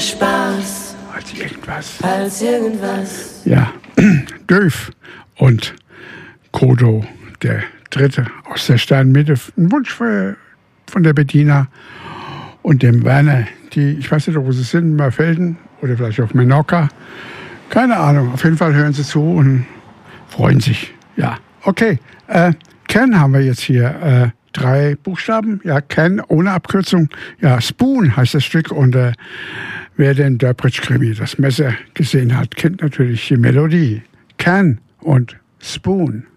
Spaß als irgendwas. Ja, Döf und Kodo, der Dritte aus der Sternmitte. Ein Wunsch von der Bettina und dem Werner, die, ich weiß nicht, wo sie sind, in Mörfelden oder vielleicht auf Menorca. Keine Ahnung, auf jeden Fall hören sie zu und freuen sich. Ja, okay. Ken haben wir jetzt hier. 3 Buchstaben. Ja, Ken ohne Abkürzung. Ja, Spoon heißt das Stück. Und wer den Durbridge-Krimi, das Messer, gesehen hat, kennt natürlich die Melodie. Ken und Spoon.